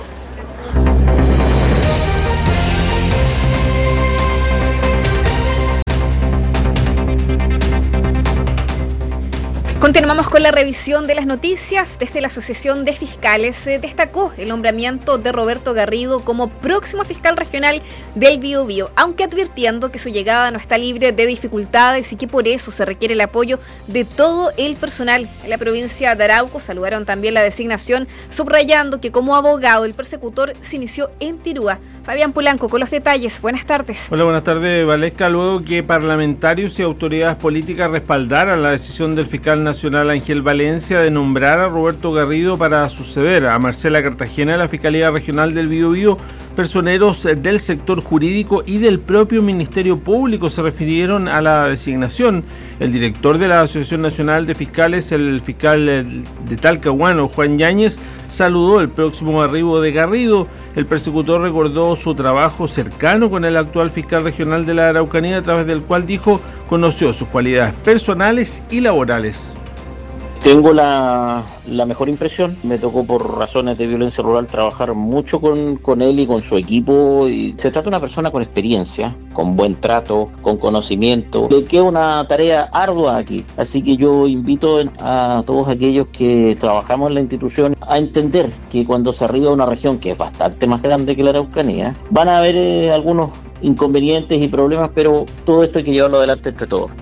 Continuamos con la revisión de las noticias. Desde la Asociación de Fiscales se destacó el nombramiento de Roberto Garrido como próximo fiscal regional del Biobío, aunque advirtiendo que su llegada no está libre de dificultades y que por eso se requiere el apoyo de todo el personal. En la provincia de Arauco saludaron también la designación, subrayando que como abogado el persecutor se inició en Tirúa. Fabián Polanco con los detalles. Buenas tardes. Hola, buenas tardes, Valesca. Luego que parlamentarios y autoridades políticas respaldaran la decisión del fiscal nacional Ángel Valencia de nombrar a Roberto Garrido para suceder a Marcela Cartagena en la Fiscalía Regional del Biobío, personeros del sector jurídico y del propio Ministerio Público se refirieron a la designación. El director de la Asociación Nacional de Fiscales, el fiscal de Talcahuano, Juan Yáñez, saludó el próximo arribo de Garrido. El persecutor recordó su trabajo cercano con el actual fiscal regional de la Araucanía, a través del cual dijo conoció sus cualidades personales y laborales. Tengo la, la mejor impresión. Me tocó por razones de violencia rural trabajar mucho con, con él y con su equipo. Y se trata de una persona con experiencia, con buen trato, con conocimiento. Le queda una tarea ardua aquí. Así que yo invito a todos aquellos que trabajamos en la institución a entender que cuando se arriba una región que es bastante más grande que la Araucanía, van a haber eh, algunos inconvenientes y problemas, pero todo esto hay que llevarlo adelante entre todos.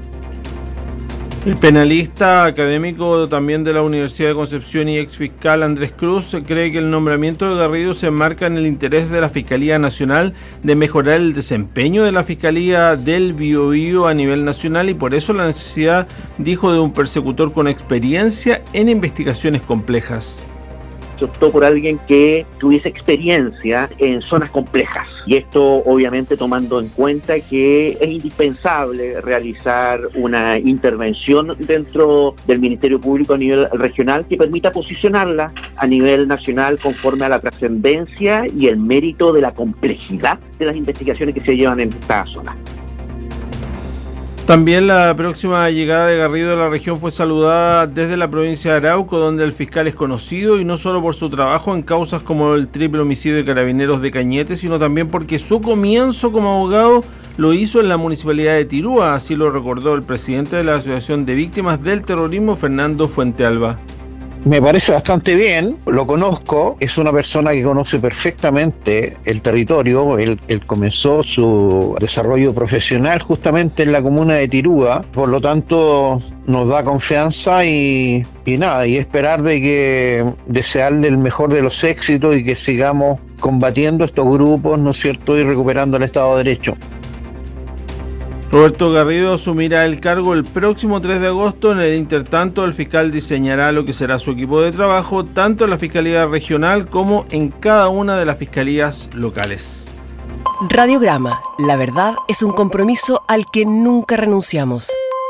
El penalista académico también de la Universidad de Concepción y ex fiscal Andrés Cruz cree que el nombramiento de Garrido se enmarca en el interés de la Fiscalía Nacional de mejorar el desempeño de la Fiscalía del Biobío a nivel nacional y por eso la necesidad, dijo, de un persecutor con experiencia en investigaciones complejas. Se optó por alguien que tuviese experiencia en zonas complejas y esto obviamente tomando en cuenta que es indispensable realizar una intervención dentro del Ministerio Público a nivel regional que permita posicionarla a nivel nacional conforme a la trascendencia y el mérito de la complejidad de las investigaciones que se llevan en esta zona. También la próxima llegada de Garrido a la región fue saludada desde la provincia de Arauco, donde el fiscal es conocido y no solo por su trabajo en causas como el triple homicidio de Carabineros de Cañete, sino también porque su comienzo como abogado lo hizo en la municipalidad de Tirúa, así lo recordó el presidente de la Asociación de Víctimas del Terrorismo, Fernando Fuentealba. Me parece bastante bien, lo conozco, es una persona que conoce perfectamente el territorio, él, él comenzó su desarrollo profesional justamente en la comuna de Tirúa, por lo tanto nos da confianza y, y nada, y esperar de que desearle el mejor de los éxitos y que sigamos combatiendo estos grupos, ¿no es cierto?, y recuperando el Estado de Derecho. Roberto Garrido asumirá el cargo el próximo tres de agosto. En el intertanto, el fiscal diseñará lo que será su equipo de trabajo, tanto en la Fiscalía Regional como en cada una de las fiscalías locales. Radiograma, la verdad es un compromiso al que nunca renunciamos.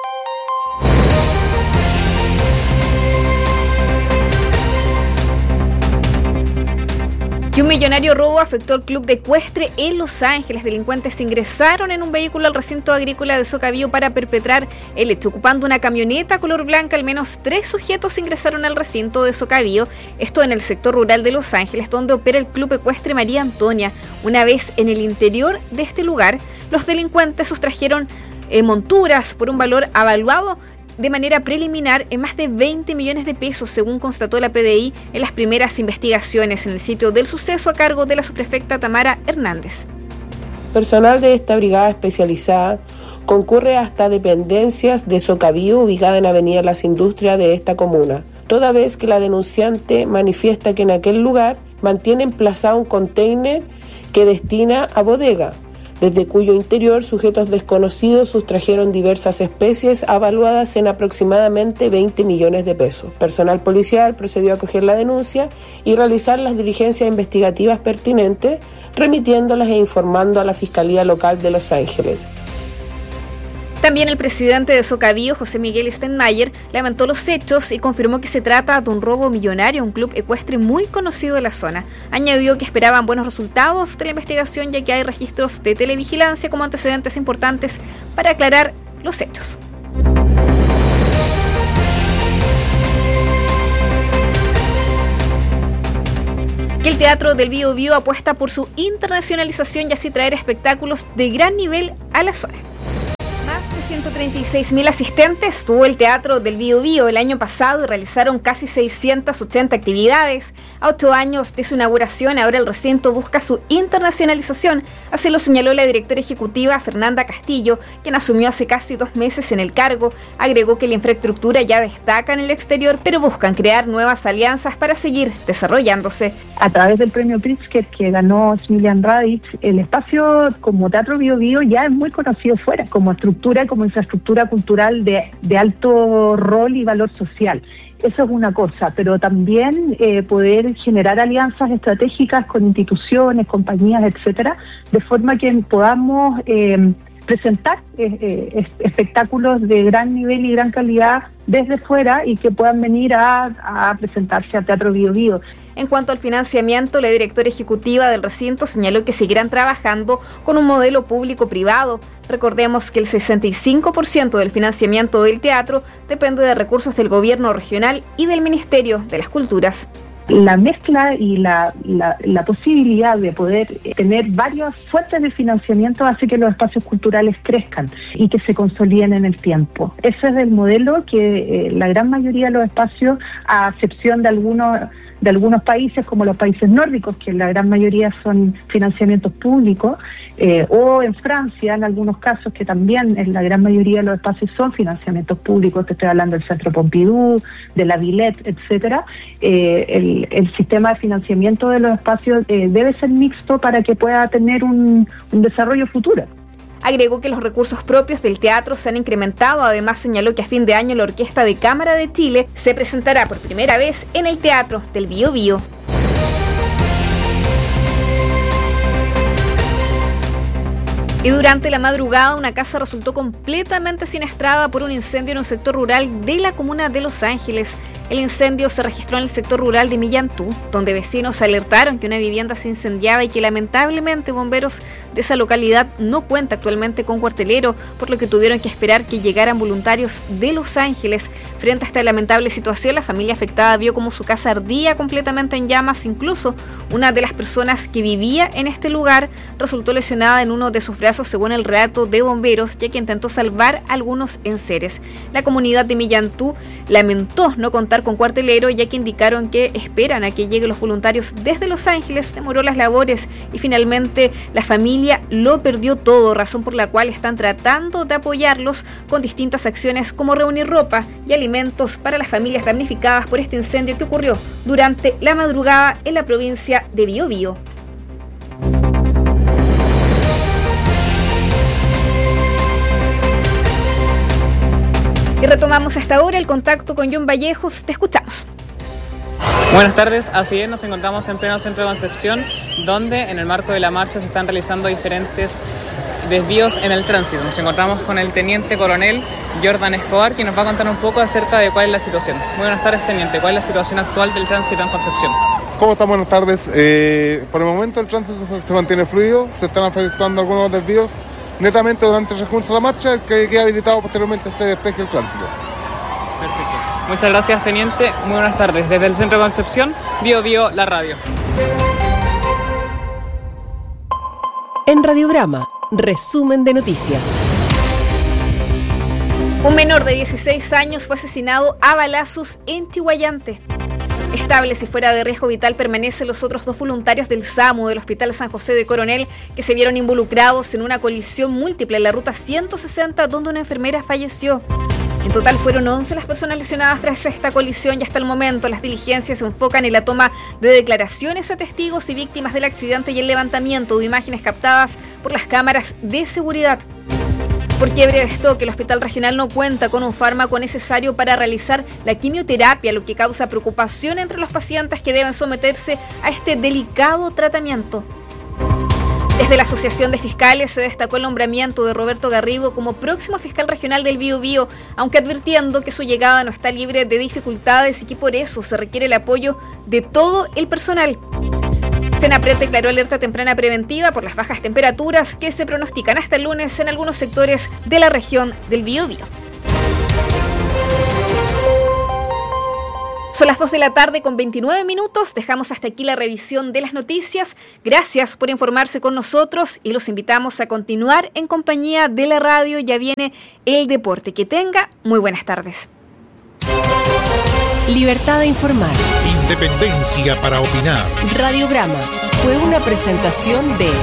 Y un millonario robo afectó al club de ecuestre en Los Ángeles. Delincuentes ingresaron en un vehículo al recinto agrícola de Socavío para perpetrar el hecho. Ocupando una camioneta color blanca, al menos tres sujetos ingresaron al recinto de Socavío, esto en el sector rural de Los Ángeles, donde opera el club ecuestre María Antonia. Una vez en el interior de este lugar, los delincuentes sustrajeron eh, monturas por un valor avaluado de manera preliminar en más de veinte millones de pesos, según constató la P D I en las primeras investigaciones en el sitio del suceso a cargo de la subprefecta Tamara Hernández. Personal de esta brigada especializada concurre hasta dependencias de Socavío, ubicada en Avenida Las Industrias de esta comuna, toda vez que la denunciante manifiesta que en aquel lugar mantiene emplazado un container que destina a bodega, desde cuyo interior sujetos desconocidos sustrajeron diversas especies avaluadas en aproximadamente veinte millones de pesos. Personal policial procedió a acoger la denuncia y realizar las diligencias investigativas pertinentes, remitiéndolas e informando a la Fiscalía Local de Los Ángeles. También el presidente de Socavío, José Miguel Steinmeier, lamentó los hechos y confirmó que se trata de un robo millonario a un club ecuestre muy conocido de la zona. Añadió que esperaban buenos resultados de la investigación, ya que hay registros de televigilancia como antecedentes importantes para aclarar los hechos. Que el Teatro del Bío Bío apuesta por su internacionalización y así traer espectáculos de gran nivel a la zona. Más de ciento treinta y seis mil asistentes tuvo el Teatro del Bío Bío el año pasado y realizaron casi seiscientas ochenta actividades. A ocho años de su inauguración, ahora el recinto busca su internacionalización, así lo señaló la directora ejecutiva Fernanda Castillo, quien asumió hace casi dos meses en el cargo. Agregó que la infraestructura ya destaca en el exterior, pero buscan crear nuevas alianzas para seguir desarrollándose. A través del premio Pritzker que ganó Smiljan Radic, el espacio como Teatro Bío Bío ya es muy conocido fuera, como estructura y como infraestructura cultural de, de alto rol y valor social. Eso es una cosa, pero también eh, poder generar alianzas estratégicas con instituciones, compañías, etcétera, de forma que podamos eh, presentar eh, eh, espectáculos de gran nivel y gran calidad desde fuera y que puedan venir a, a presentarse al Teatro Bío Bío. En cuanto al financiamiento, la directora ejecutiva del recinto señaló que seguirán trabajando con un modelo público-privado. Recordemos que el sesenta y cinco por ciento del financiamiento del teatro depende de recursos del gobierno regional y del Ministerio de las Culturas. La mezcla y la, la, la posibilidad de poder tener varias fuentes de financiamiento hace que los espacios culturales crezcan y que se consoliden en el tiempo. Ese es el modelo que eh, la gran mayoría de los espacios, a excepción de algunos de algunos países como los países nórdicos, que la gran mayoría son financiamientos públicos, eh, o en Francia, en algunos casos, que también en la gran mayoría de los espacios son financiamientos públicos. Te estoy hablando del Centro Pompidou, de la Villette, etcétera. Eh, el, el sistema de financiamiento de los espacios eh, debe ser mixto para que pueda tener un, un desarrollo futuro. Agregó que los recursos propios del teatro se han incrementado. Además, señaló que a fin de año la Orquesta de Cámara de Chile se presentará por primera vez en el Teatro del Bío Bío. Y durante la madrugada, una casa resultó completamente siniestrada por un incendio en un sector rural de la comuna de Los Ángeles. El incendio se registró en el sector rural de Millantú, donde vecinos alertaron que una vivienda se incendiaba y que lamentablemente bomberos de esa localidad no cuenta actualmente con cuartelero, por lo que tuvieron que esperar que llegaran voluntarios de Los Ángeles. Frente a esta lamentable situación, la familia afectada vio como su casa ardía completamente en llamas. Incluso una de las personas que vivía en este lugar resultó lesionada en uno de sus brazos, según el relato de bomberos, ya que intentó salvar algunos enseres. La comunidad de Millantú lamentó no contar con cuartelero, ya que indicaron que esperan a que lleguen los voluntarios desde Los Ángeles. Demoró las labores y finalmente la familia lo perdió todo, razón por la cual están tratando de apoyarlos con distintas acciones como reunir ropa y alimentos para las familias damnificadas por este incendio que ocurrió durante la madrugada en la provincia de Bío Bío. Y retomamos hasta ahora el contacto con John Vallejos. Te escuchamos. Buenas tardes, así es, nos encontramos en pleno centro de Concepción, donde en el marco de la marcha se están realizando diferentes desvíos en el tránsito. Nos encontramos con el teniente coronel Jordan Escobar, quien nos va a contar un poco acerca de cuál es la situación. Muy buenas tardes, teniente. ¿Cuál es la situación actual del tránsito en Concepción? ¿Cómo están? Buenas tardes. Eh, por el momento el tránsito se mantiene fluido, se están efectuando algunos desvíos. Netamente durante el recurso de la marcha, que queda habilitado posteriormente se despeje el tránsito. Perfecto. Muchas gracias, teniente. Muy buenas tardes. Desde el centro de Concepción, Bío Bío, la radio. En Radiograma, resumen de noticias. Un menor de dieciséis años fue asesinado a balazos en Chihuayante. Estables y fuera de riesgo vital permanecen los otros dos voluntarios del SAMU del Hospital San José de Coronel, que se vieron involucrados en una colisión múltiple en la ruta ciento sesenta, donde una enfermera falleció. En total fueron once las personas lesionadas tras esta colisión y hasta el momento las diligencias se enfocan en la toma de declaraciones a testigos y víctimas del accidente y el levantamiento de imágenes captadas por las cámaras de seguridad. Por quiebre de stock, el Hospital Regional no cuenta con un fármaco necesario para realizar la quimioterapia, lo que causa preocupación entre los pacientes que deben someterse a este delicado tratamiento. Desde la Asociación de Fiscales se destacó el nombramiento de Roberto Garrido como próximo fiscal regional del Biobío, aunque advirtiendo que su llegada no está libre de dificultades y que por eso se requiere el apoyo de todo el personal. Senapred declaró alerta temprana preventiva por las bajas temperaturas que se pronostican hasta el lunes en algunos sectores de la región del Biobío. Son las dos de la tarde con veintinueve minutos. Dejamos hasta aquí la revisión de las noticias. Gracias por informarse con nosotros y los invitamos a continuar en compañía de la radio. Ya viene el deporte. Que tenga muy buenas tardes. Libertad de informar. Independencia para opinar. Radiograma fue una presentación de...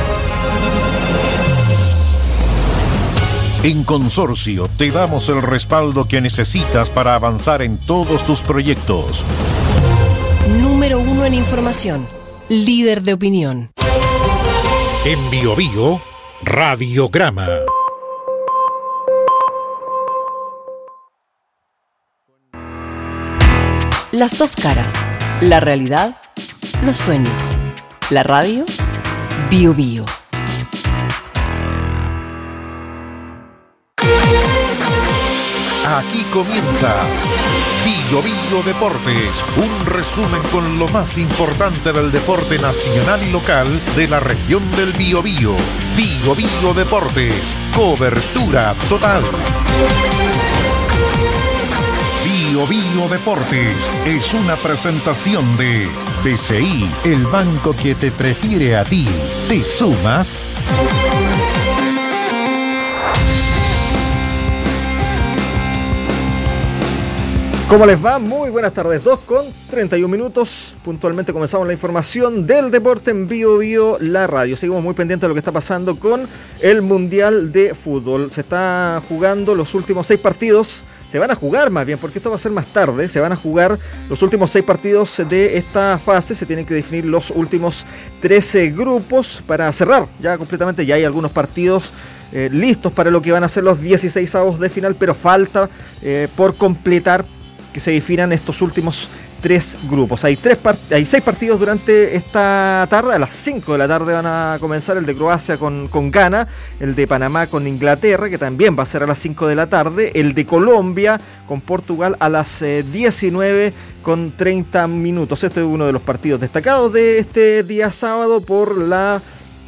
En Consorcio te damos el respaldo que necesitas para avanzar en todos tus proyectos. Número uno en información. Líder de opinión. En Biobío, Radiograma. Las dos caras. La realidad, los sueños. La radio, Biobío. Aquí comienza Biobío Deportes, un resumen con lo más importante del deporte nacional y local de la región del Biobío. Biobío Deportes, cobertura total. Biobío Deportes es una presentación de B C I, el banco que te prefiere a ti. ¿Te sumas? ¿Cómo les va? Muy buenas tardes, dos con treinta y un minutos. Puntualmente comenzamos la información del deporte en Biobío, la radio. Seguimos muy pendientes de lo que está pasando con el Mundial de Fútbol. Se está jugando los últimos seis partidos. Se van a jugar más bien, porque esto va a ser más tarde. Se van a jugar los últimos seis partidos de esta fase. Se tienen que definir los últimos trece grupos para cerrar ya completamente. Ya hay algunos partidos eh, listos para lo que van a ser los dieciseisavos de final, pero falta eh, por completar que se definan estos últimos tres grupos. Hay tres part- hay seis partidos durante esta tarde. A las cinco de la tarde van a comenzar el de Croacia con, con Ghana, el de Panamá con Inglaterra, que también va a ser a las cinco de la tarde, el de Colombia con Portugal a las eh, diecinueve con treinta minutos. Este es uno de los partidos destacados de este día sábado por la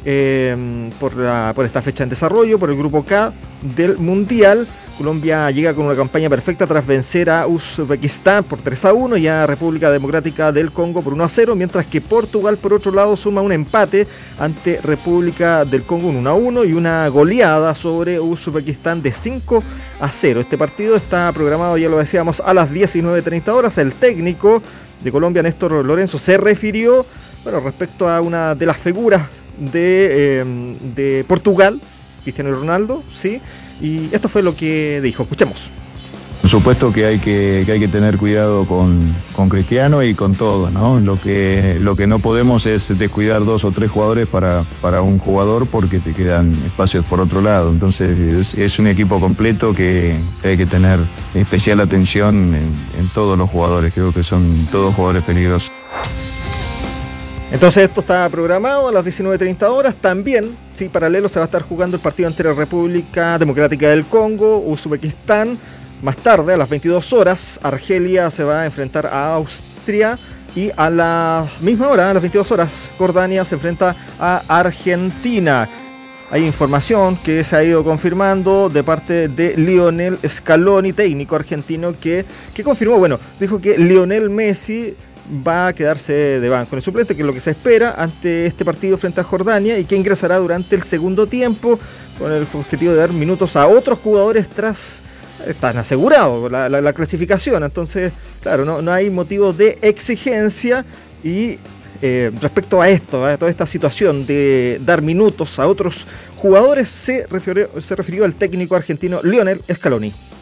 eh, por, la, por esta fecha en desarrollo, por el grupo K del Mundial. Colombia llega con una campaña perfecta tras vencer a Uzbekistán por tres a uno y a República Democrática del Congo por uno a cero, mientras que Portugal, por otro lado, suma un empate ante República del Congo un uno a uno y una goleada sobre Uzbekistán de cinco a cero. Este partido está programado, ya lo decíamos, a las diecinueve treinta horas. El técnico de Colombia, Néstor Lorenzo, se refirió, bueno, respecto a una de las figuras de, eh, de Portugal, Cristiano Ronaldo, ¿sí? Y esto fue lo que dijo. Escuchemos. Por supuesto que hay que, que hay que tener cuidado con, con Cristiano y con todo, ¿no? Lo que, lo que no podemos es descuidar dos o tres jugadores para, para un jugador porque te quedan espacios por otro lado. Entonces es, es un equipo completo que hay que tener especial atención en, en todos los jugadores. Creo que son todos jugadores peligrosos. Entonces esto está programado a las diecinueve treinta horas. También, sí, paralelo se va a estar jugando el partido entre República Democrática del Congo, Uzbekistán. Más tarde, a las veintidós horas, Argelia se va a enfrentar a Austria. Y a la misma hora, a las veintidós horas, Jordania se enfrenta a Argentina. Hay información que se ha ido confirmando de parte de Lionel Scaloni, técnico argentino, que, que confirmó, bueno, dijo que Lionel Messi va a quedarse de banco en el suplente, que es lo que se espera ante este partido frente a Jordania, y que ingresará durante el segundo tiempo con el objetivo de dar minutos a otros jugadores tras están asegurados la, la, la clasificación. Entonces, claro, no, no hay motivo de exigencia. Y eh, respecto a esto, a toda esta situación de dar minutos a otros jugadores, se refirió, se refirió al técnico argentino Lionel Scaloni.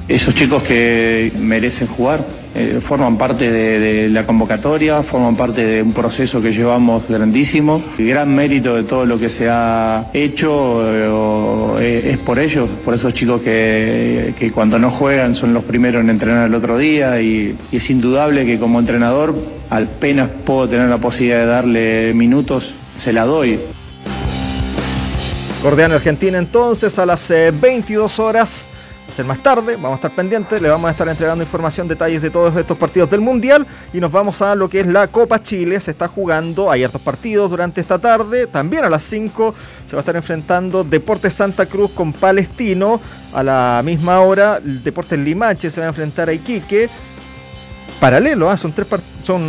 esos chicos que merecen jugar. Eh, forman parte de, de la convocatoria, forman parte de un proceso que llevamos grandísimo. El gran mérito de todo lo que se ha hecho eh, es por ellos, por esos chicos que, que cuando no juegan son los primeros en entrenar el otro día y, y es indudable que como entrenador apenas puedo tener la posibilidad de darle minutos, se la doy. Cordeano Argentina entonces a las eh, veintidós horas. Ser más tarde, vamos a estar pendientes, le vamos a estar entregando información, detalles de todos estos partidos del Mundial y nos vamos a lo que es la Copa Chile. Se está jugando, hay hartos partidos durante esta tarde, también a las cinco se va a estar enfrentando Deportes Santa Cruz con Palestino, a la misma hora el Deportes Limache se va a enfrentar a Iquique, paralelo, ¿eh? son tres part- son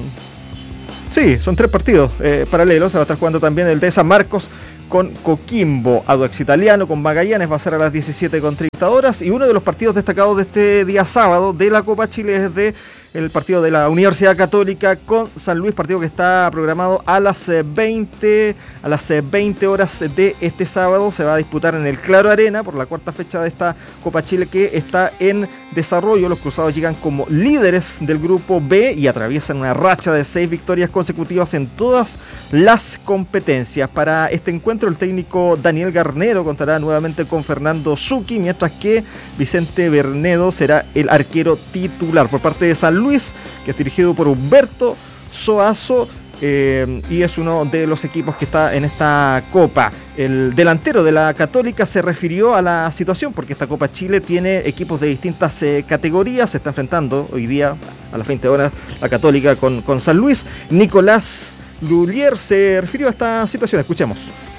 sí, son tres partidos eh, paralelos, se va a estar jugando también el de San Marcos con Coquimbo, Audax Italiano con Magallanes, va a ser a las diecisiete con treinta horas, y uno de los partidos destacados de este día sábado de la Copa Chile es de el partido de la Universidad Católica con San Luis, partido que está programado a las veinte a las veinte horas de este sábado. Se va a disputar en el Claro Arena por la cuarta fecha de esta Copa Chile que está en desarrollo. Los cruzados llegan como líderes del grupo B y atraviesan una racha de seis victorias consecutivas en todas las competencias. Para este encuentro el técnico Daniel Garnero contará nuevamente con Fernando Zucchi, mientras que Vicente Bernedo será el arquero titular. Por parte de San Luis, que es dirigido por Humberto Soazo, eh, y es uno de los equipos que está en esta Copa. El delantero de la Católica se refirió a la situación porque esta Copa Chile tiene equipos de distintas eh, categorías. Se está enfrentando hoy día a las veinte horas la Católica con, con San Luis. Nicolás Lullier se refirió a esta situación, escuchemos.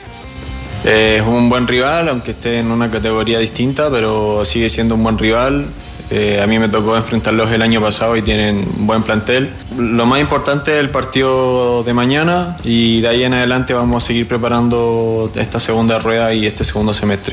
Es un buen rival, aunque esté en una categoría distinta, pero sigue siendo un buen rival. Eh, a mí me tocó enfrentarlos el año pasado y tienen un buen plantel. Lo más importante es el partido de mañana y de ahí en adelante vamos a seguir preparando esta segunda rueda y este segundo semestre.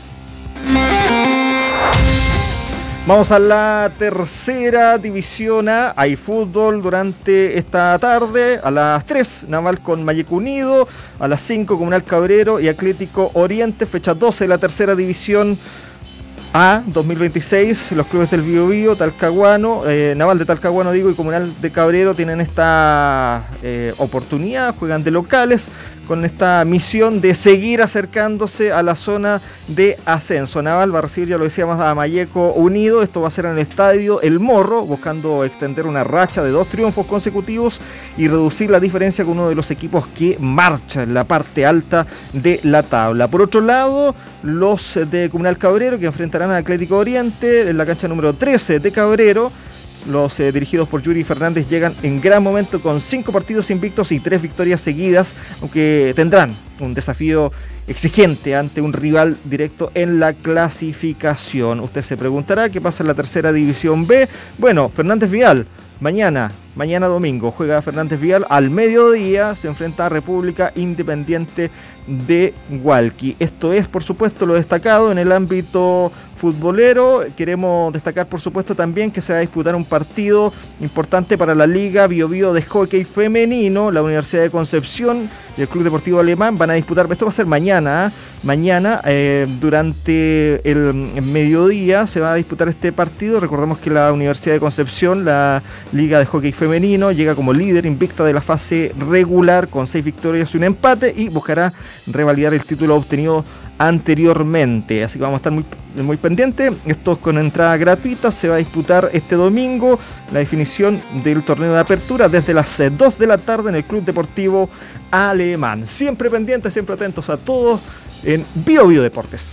Vamos a la tercera división A. Hay fútbol durante esta tarde. A las tres, Naval con Mayeco Unido. A las cinco, Comunal Cabrero y Atlético Oriente. Fecha doce de la tercera división A dos mil veintiséis. Los clubes del Biobío, Talcahuano, eh, Naval de Talcahuano digo, y Comunal de Cabrero tienen esta eh, oportunidad. Juegan de locales con esta misión de seguir acercándose a la zona de ascenso. Naval va a recibir, ya lo decíamos, a Mayeco Unido. Esto va a ser en el estadio El Morro, buscando extender una racha de dos triunfos consecutivos y reducir la diferencia con uno de los equipos que marcha en la parte alta de la tabla. Por otro lado, los de Comunal Cabrero, que enfrentarán a Atlético Oriente en la cancha número trece de Cabrero. Los eh, dirigidos por Yuri Fernández llegan en gran momento con cinco partidos invictos y tres victorias seguidas, aunque tendrán un desafío exigente ante un rival directo en la clasificación. Usted se preguntará qué pasa en la tercera división B. Bueno, Fernández Vial, mañana, mañana domingo, juega Fernández Vial al mediodía, se enfrenta a República Independiente de Hualqui. Esto es, por supuesto, lo destacado en el ámbito futbolero. Queremos destacar, por supuesto, también que se va a disputar un partido importante para la Liga Biobío de Hockey Femenino. La Universidad de Concepción y el Club Deportivo Alemán van a disputar, esto va a ser mañana, ¿eh? mañana eh, durante el, el mediodía se va a disputar este partido. Recordemos que la Universidad de Concepción, la Liga de Hockey Femenino, llega como líder invicta de la fase regular con seis victorias y un empate y buscará revalidar el título obtenido anteriormente, así que vamos a estar muy, muy pendientes. Esto con entrada gratuita, se va a disputar este domingo la definición del torneo de apertura desde las dos de la tarde en el Club Deportivo Alemán. Siempre pendientes, siempre atentos a todos en Bio Bio Deportes.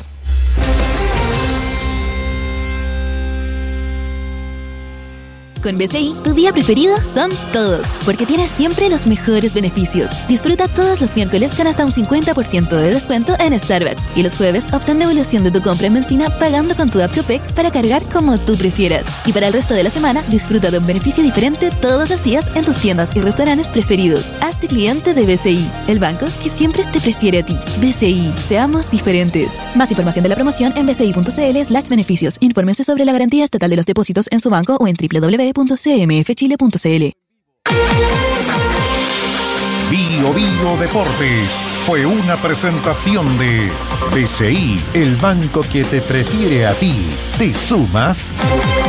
Con B C I, tu día preferido son todos, porque tienes siempre los mejores beneficios. Disfruta todos los miércoles con hasta un cincuenta por ciento de descuento en Starbucks y los jueves obtén devolución de tu compra en benzina pagando con tu app Copec para cargar como tú prefieras. Y para el resto de la semana, disfruta de un beneficio diferente todos los días en tus tiendas y restaurantes preferidos. Hazte cliente de B C I, el banco que siempre te prefiere a ti. B C I, seamos diferentes. Más información de la promoción en bci.cl slash beneficios. Infórmense sobre la garantía estatal de los depósitos en su banco o en doble u doble u doble u punto c m f chile punto c l. Bio Bio Deportes, fue una presentación de B C I, el banco que te prefiere a ti. ¿Te sumas?